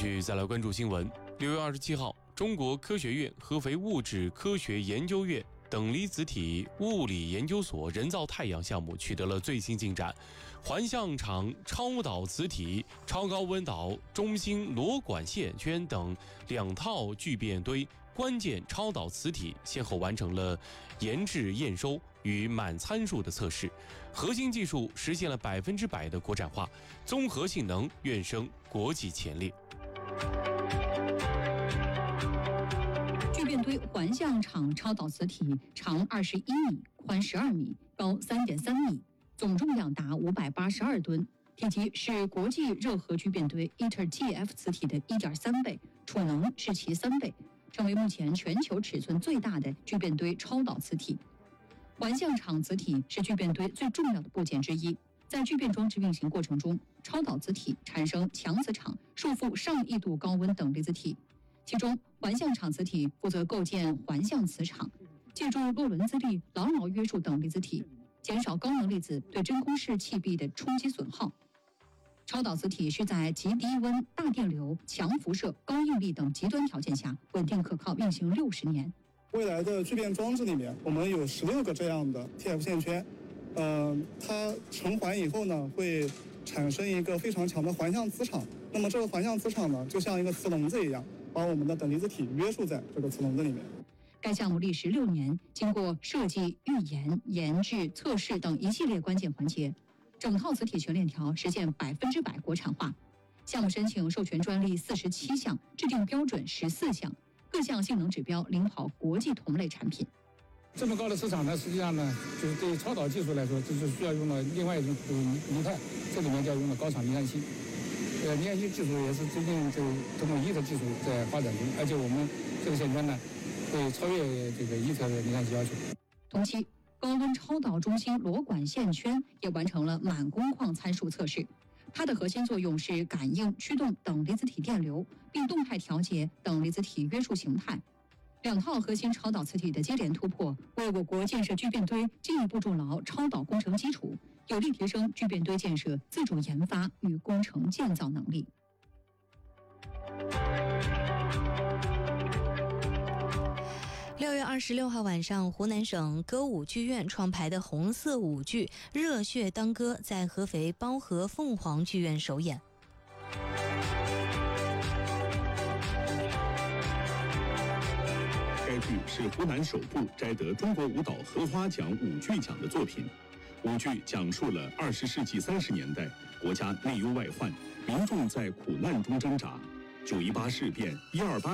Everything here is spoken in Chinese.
续再来关注新闻。6月27号，中国科学院合肥物质科学研究院等离子体物理研究所人造太阳项目取得了最新进展，环象场超导磁体、超高温导中心螺管线圈等2套聚变堆关键超导磁体先后完成了研制验收与满参数的测试，核心技术实现了100%的国产化，综合性能跃升国际前列。 聚变堆环象场超导磁体长21米，宽12米，高3.3米，总重量达582吨，体积是国际热核聚变堆 ITER-TF 磁体的1.3倍，储能是其3倍，成为目前全球尺寸最大的聚变堆超导磁体。环象场磁体是聚变堆最重要的部件之一，在聚变装置运行过程中，超导磁体产生强磁场，束缚上亿度高温等离子体。其中，环象场磁体负责构建环象磁场，借助洛伦兹力牢牢约束等离子体，减少高能粒子对真空室气壁的冲击损耗。超导磁体是在极低温、大电流、强辐射、高应力等极端条件下稳定可靠运行60年。 未来的聚变装置里面，我们有16个这样的 TF 线圈，它成环以后呢，会产生一个非常强的环象磁场。那么这个环象磁场呢，就像一个磁笼子一样，把我们的等离子体约束在这个磁笼子里面。 该项目历时6年，经过设计、预研、研制、测试等一系列关键环节，整套磁体全链条实现100%国产化。项目申请授权专利47项，制定标准14项，各项性能指标领跑国际同类产品。 这么高的磁场呢，实际上呢，就是对超导技术来说，就是需要用到另外一种凝态，这里面就要用到高场离散性。离散性技术也是最近通过ITER技术在发展中，而且我们这个线圈呢，会超越这个ITER的离散性要求。 同期，高温超导中心螺管线圈也完成了满工况参数测试。它的核心作用是感应、驱动等离子体电流，并动态调节等离子体约束形态。2套核心超导磁体的接连突破，为我国建设聚变堆进一步筑牢超导工程基础，有力提升聚变堆建设自主研发与工程建造能力。 6月26号晚上，湖南省歌舞剧院创排的红色舞剧《热血当歌》在合肥包河凤凰剧院首演。 该剧是湖南首部摘得中国舞蹈荷花奖舞剧奖的作品。舞剧讲述了20世纪30年代国家内忧外患，民众在苦难中挣扎，9·18事变、128